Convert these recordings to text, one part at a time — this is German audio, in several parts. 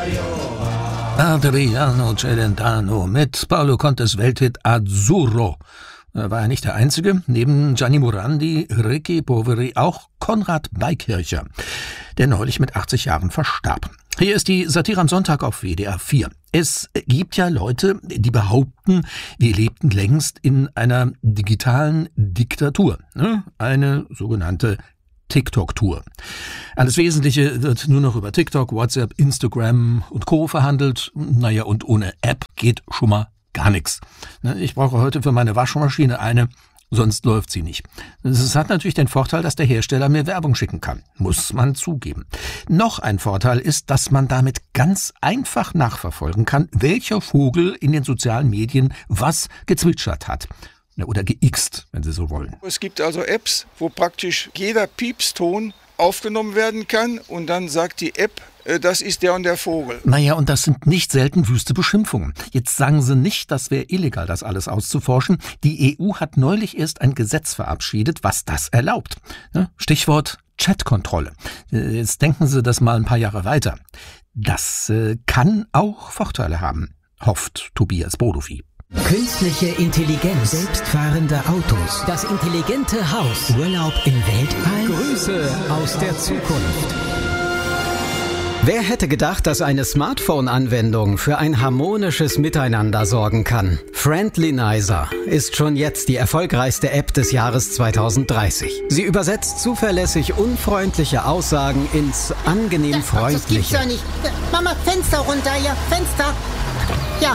Adriano Celentano mit Paolo Contes Welthit Azzurro. War er nicht der Einzige. Neben Gianni Morandi, Ricky Poveri auch Konrad Beikircher, der neulich mit 80 Jahren verstarb. Hier ist die Satire am Sonntag auf WDR 4. Es gibt ja Leute, die behaupten, wir lebten längst in einer digitalen Diktatur. Eine sogenannte TikTok-Tour. Alles Wesentliche wird nur noch über TikTok, WhatsApp, Instagram und Co. verhandelt. Naja, und ohne App geht schon mal gar nichts. Ich brauche heute für meine Waschmaschine eine, sonst läuft sie nicht. Es hat natürlich den Vorteil, dass der Hersteller mir Werbung schicken kann. Muss man zugeben. Noch ein Vorteil ist, dass man damit ganz einfach nachverfolgen kann, welcher Vogel in den sozialen Medien was gezwitschert hat. Oder geixt, wenn Sie so wollen. Es gibt also Apps, wo praktisch jeder Piepston aufgenommen werden kann und dann sagt die App, das ist der und der Vogel. Naja, und das sind nicht selten wüste Beschimpfungen. Jetzt sagen Sie nicht, das wäre illegal, das alles auszuforschen. Die EU hat neulich erst ein Gesetz verabschiedet, was das erlaubt. Stichwort Chatkontrolle. Jetzt denken Sie das mal ein paar Jahre weiter. Das kann auch Vorteile haben, hofft Tobias Bodofi. Künstliche Intelligenz, selbstfahrende Autos, das intelligente Haus, Urlaub im Weltall. Grüße aus der Zukunft. Wer hätte gedacht, dass eine Smartphone-Anwendung für ein harmonisches Miteinander sorgen kann? Friendlynizer ist schon jetzt die erfolgreichste App des Jahres 2030. Sie übersetzt zuverlässig unfreundliche Aussagen ins angenehm freundliche. Das gibt's doch nicht. Mama, Fenster runter, ja, Fenster. Ja.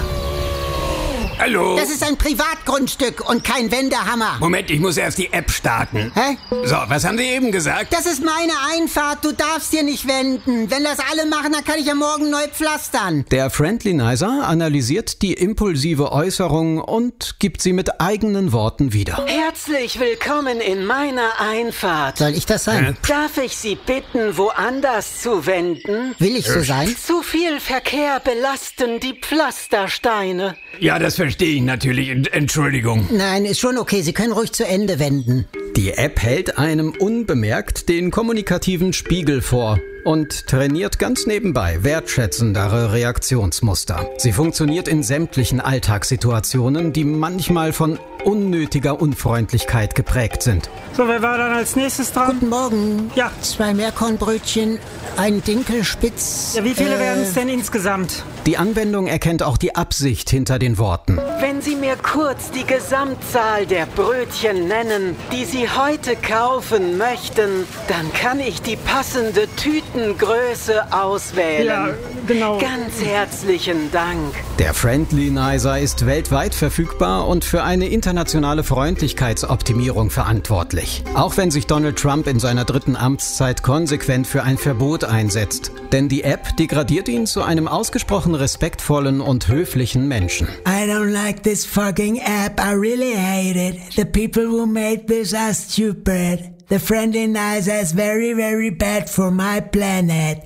Hallo? Das ist ein Privatgrundstück und kein Wendehammer. Moment, ich muss erst die App starten. Hä? So, was haben Sie eben gesagt? Das ist meine Einfahrt, du darfst hier nicht wenden. Wenn das alle machen, dann kann ich ja morgen neu pflastern. Der Friendlynizer analysiert die impulsive Äußerung und gibt sie mit eigenen Worten wieder. Herzlich willkommen in meiner Einfahrt. Soll ich das sein? Darf ich Sie bitten, woanders zu wenden? Will ich so sein? Zu viel Verkehr belasten die Pflastersteine. Ja, das verstehe ich natürlich. Entschuldigung. Nein, ist schon okay, Sie können ruhig zu Ende wenden. Die App hält einem unbemerkt den kommunikativen Spiegel vor und trainiert ganz nebenbei wertschätzendere Reaktionsmuster. Sie funktioniert in sämtlichen Alltagssituationen, die manchmal von unnötiger Unfreundlichkeit geprägt sind. So, wer war dann als nächstes dran? Guten Morgen. Ja. 2 Meerkornbrötchen, ein Dinkelspitz. Ja, wie viele werden es denn insgesamt? Die Anwendung erkennt auch die Absicht hinter den Worten. Wenn Sie mir kurz die Gesamtzahl der Brötchen nennen, die Sie heute kaufen möchten, dann kann ich die passende Tütengröße auswählen. Ja, genau. Ganz herzlichen Dank. Der Friendlynizer ist weltweit verfügbar und für eine internationale Freundlichkeitsoptimierung verantwortlich. Auch wenn sich Donald Trump in seiner 3. Amtszeit konsequent für ein Verbot einsetzt. Denn die App degradiert ihn zu einem ausgesprochen respektvollen und höflichen Menschen. I don't like this fucking app. I really hate it. The people who made this are stupid. The Friendlynizer is very, very bad for my planet.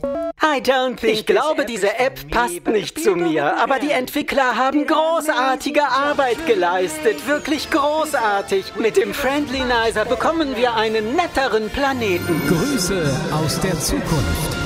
Ich glaube, diese App passt nicht zu mir, aber die Entwickler haben großartige Arbeit geleistet, wirklich großartig. Mit dem Friendlynizer bekommen wir einen netteren Planeten. Grüße aus der Zukunft.